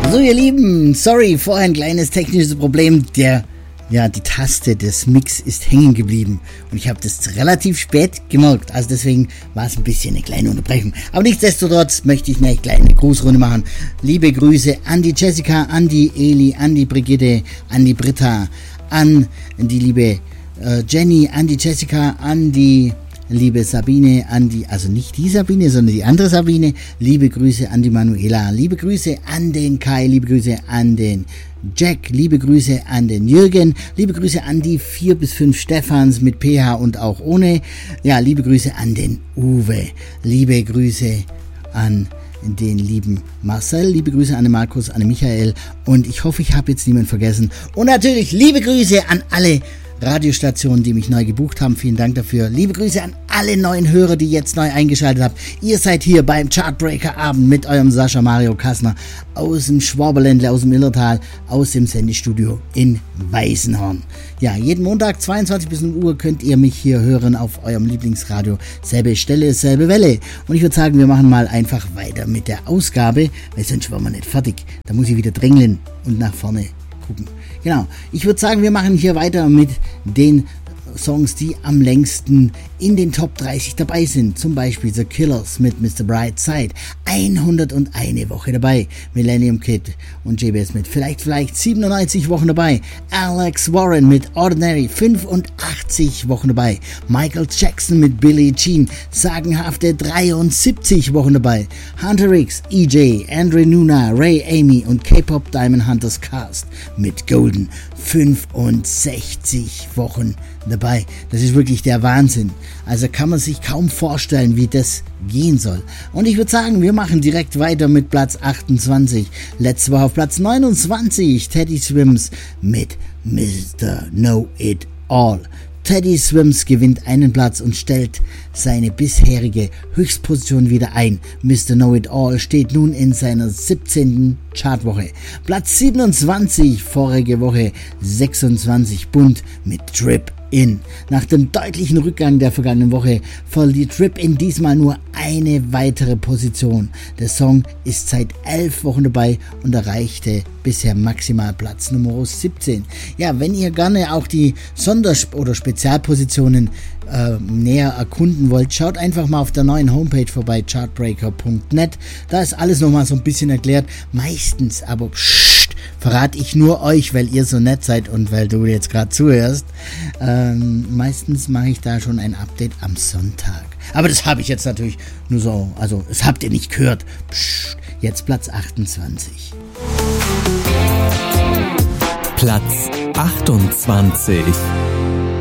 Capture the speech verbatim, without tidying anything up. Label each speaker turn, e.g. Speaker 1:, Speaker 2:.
Speaker 1: So, ihr Lieben, sorry, vorher ein kleines technisches Problem. Der, ja, die Taste des Mix ist hängen geblieben und ich habe das relativ spät gemerkt. Also deswegen war es ein bisschen eine kleine Unterbrechung. Aber nichtsdestotrotz möchte ich eine kleine Grußrunde machen. Liebe Grüße an die Jessica, an die Eli, an die Brigitte, an die Britta, an die liebe äh, Jenny, an die Jessica, an die liebe Sabine, an die, also nicht die Sabine, sondern die andere Sabine. Liebe Grüße an die Manuela, liebe Grüße an den Kai, liebe Grüße an den Jack, liebe Grüße an den Jürgen, liebe Grüße an die vier bis fünf Stefans mit P H und auch ohne. Ja, liebe Grüße an den Uwe, liebe Grüße an den lieben Marcel, liebe Grüße an den Markus, an den Michael und ich hoffe, ich habe jetzt niemanden vergessen. Und natürlich liebe Grüße an alle Radiostationen, die mich neu gebucht haben. Vielen Dank dafür. Liebe Grüße an alle neuen Hörer, die jetzt neu eingeschaltet habt. Ihr seid hier beim Chartbreaker Abend mit eurem Sascha Mario Kassner aus dem Schwaberländle, aus dem Illertal, aus dem Sendestudio in Weißenhorn. Ja, jeden Montag zweiundzwanzig bis null Uhr könnt ihr mich hier hören auf eurem Lieblingsradio. Selbe Stelle, selbe Welle. Und ich würde sagen, wir machen mal einfach weiter mit der Ausgabe, weil sonst waren wir nicht fertig. Da muss ich wieder drängeln und nach vorne gucken. Genau, ich würde sagen, wir machen hier weiter mit den Songs, die am längsten in den Top dreißig dabei sind. Zum Beispiel The Killers mit Mister Brightside, hunderteine Woche dabei. Millennium Kid und J B S mit vielleicht, vielleicht siebenundneunzig Wochen dabei. Alex Warren mit Ordinary, fünfundachtzig Wochen dabei. Michael Jackson mit Billie Jean, sagenhafte dreiundsiebzig Wochen dabei. Hunter X, E J, Andre Nuna, Ray Amy und K-Pop Diamond Hunters Cast mit Golden, fünfundsechzig Wochen dabei. Das ist wirklich der Wahnsinn. Also kann man sich kaum vorstellen, wie das gehen soll. Und ich würde sagen, wir machen direkt weiter mit Platz achtundzwanzig. Letzte Woche auf Platz neunundzwanzig, Teddy Swims mit Mister Know It All. Teddy Swims gewinnt einen Platz und stellt seine bisherige Höchstposition wieder ein. Mister Know It All steht nun in seiner siebzehnten Chartwoche. Platz siebenundzwanzig, vorige Woche sechsundzwanzig, Bund mit Trip In. Nach dem deutlichen Rückgang der vergangenen Woche verliert Trip In diesmal nur eine weitere Position. Der Song ist seit elf Wochen dabei und erreichte bisher maximal Platz Nummer siebzehn. Ja, wenn ihr gerne auch die Sonder- oder Spezialpositionen äh, näher erkunden wollt, schaut einfach mal auf der neuen Homepage vorbei, chartbreaker punkt net. Da ist alles nochmal so ein bisschen erklärt. Meistens aber pssst, verrate ich nur euch, weil ihr so nett seid und weil du jetzt gerade zuhörst. Ähm, meistens mache ich da schon ein Update am Sonntag. Aber das habe ich jetzt natürlich nur so, also das habt ihr nicht gehört. Psst, jetzt Platz achtundzwanzig.
Speaker 2: Platz achtundzwanzig.